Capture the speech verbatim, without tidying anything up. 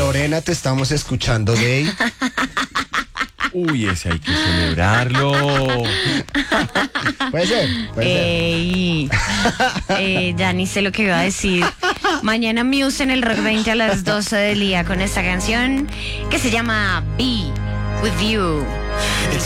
Lorena, te estamos escuchando, Day. Uy, ese hay que celebrarlo. Puede ser, puede Ey, eh, ya ni sé lo que iba a decir. Mañana Muse en el Rock veinte a las doce del día con esta canción que se llama Be With You.